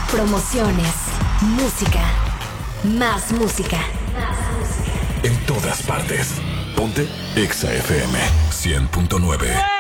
promociones, música, más música. En todas partes. Ponte Exa FM 100.9.